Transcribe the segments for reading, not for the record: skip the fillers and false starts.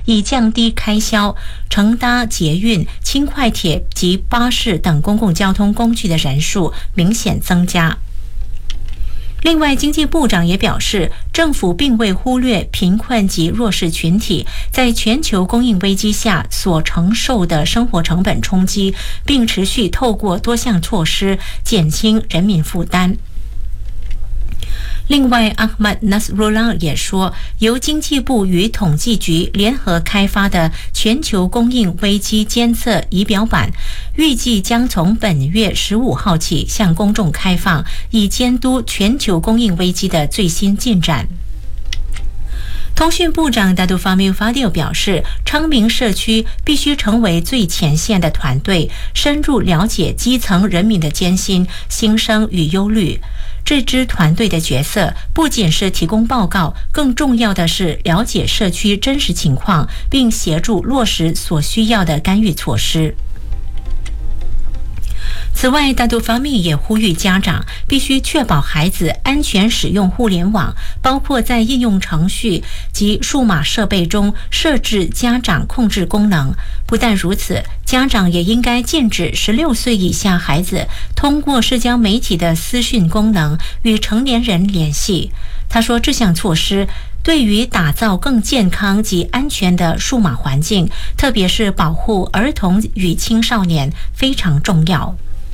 以降低开销，乘搭捷运、轻快铁及巴士等公共交通工具的人数明显增加。另外，经济部长也表示，政府并未忽略贫困及弱势群体在全球供应危机下所承受的生活成本冲击，并持续透过多项措施减轻人民负担。另外 Ahmad Nasrullah 也说，由经济部与统计局联合开发的全球供应危机监测仪表板，预计将从本月15号起向公众开放，以监督全球供应危机的最新进展。通讯部长Datuk Fahmi Fadil 表示，昌明社区必须成为最前线的团队，深入了解基层人民的艰辛、心声与忧虑。这支团队的角色不仅是提供报告，更重要的是了解社区真实情况，并协助落实所需要的干预措施。此外，Datuk Fahmi也呼吁家长必须确保孩子安全使用互联网，包括在应用程序及数码设备中设置家长控制功能。不但如此，家长也应该禁止16岁以下孩子通过社交媒体的私讯功能与成年人联系。他说，这项措施对于打造更健康及安全的数码环境，特别是保护儿童与青少年非常重要。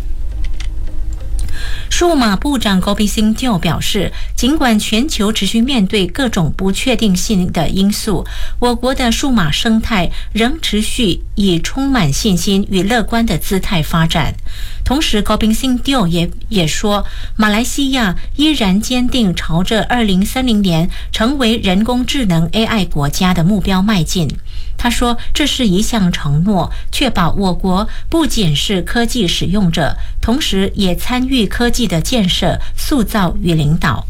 数码部长 Gobind Singh Teo 表示，尽管全球持续面对各种不确定性的因素，我国的数码生态仍持续以充满信心与乐观的姿态发展。同时 Gobind Singh Teo 也说，马来西亚依然坚定朝着2030年成为人工智能 AI 国家的目标迈进。他说，这是一项承诺，确保我国不仅是科技使用者，同时也参与科技的建设、塑造与领导。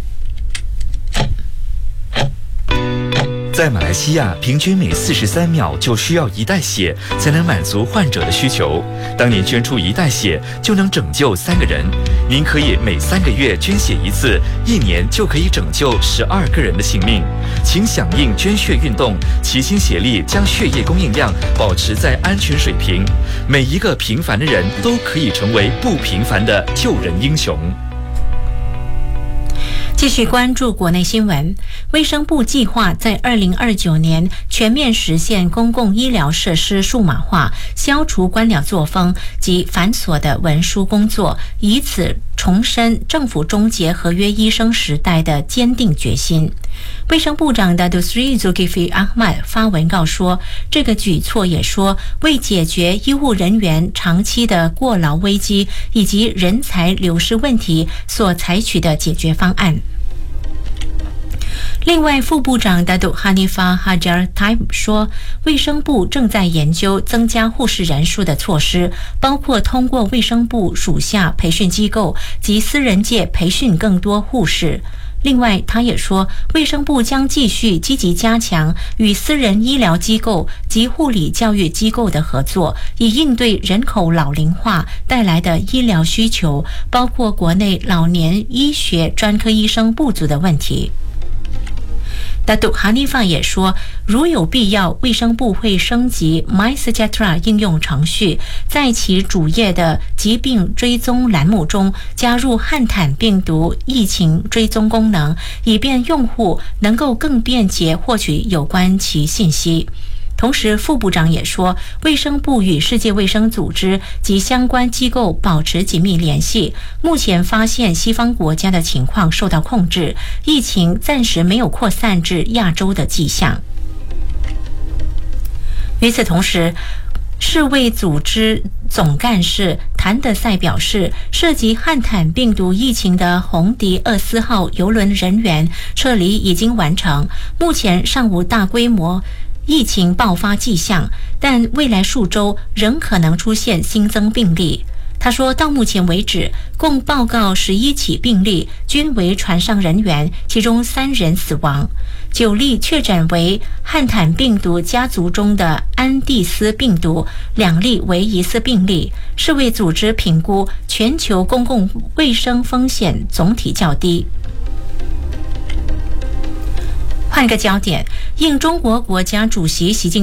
在马来西亚，平均每43秒就需要1袋血才能满足患者的需求。当您捐出1袋血，就能拯救3个人。您可以每3个月捐血1次，1年就可以拯救12个人的性命。请响应捐血运动，齐心协力将血液供应量保持在安全水平。每一个平凡的人都可以成为不平凡的救人英雄。 继续关注国内新闻，卫生部计划在2029年全面实现公共医疗设施数码化，消除官僚作风及繁琐的文书工作，以此重申政府终结合约医生时代的坚定决心。卫生部长Datuk Seri Zulkifli Ahmad 发文告说，这个举措也说为解决医护人员长期的过劳危机以及人才流失问题所采取的解决方案。另外，副部长Datuk Hanifah Hajar Taib 说，卫生部正在研究增加护士人数的措施，包括通过卫生部属下培训机构及私人界培训更多护士。另外，他也说，卫生部将继续积极加强与私人医疗机构及护理教育机构的合作，以应对人口老龄化带来的医疗需求，包括国内老年医学专科医生不足的问题。Datuk Hanifah 也说，如有必要，卫生部会升级 MySejahtera 应用程序，在其主页的疾病追踪栏目中加入汉坦病毒疫情追踪功能，以便用户能够更便捷获取有关其信息。同时，副部长也说，卫生部与世界卫生组织及相关机构保持紧密联系，目前发现西方国家的情况受到控制，疫情暂时没有扩散至亚洲的迹象。与此同时，世卫组织总干事谭德赛表示，涉及汉坦病毒疫情的红迪24号邮轮人员撤离已经完成，目前尚无大规模疫情爆发迹象，但未来数周仍可能出现新增病例。他说，到目前为止，共报告11起病例，均为船上人员，其中3人死亡，9例确诊为汉坦病毒家族中的安地斯病毒，2例为疑似病例。世卫组织评估全球公共卫生风险总体较低。换个焦点，应中国国家主席习近平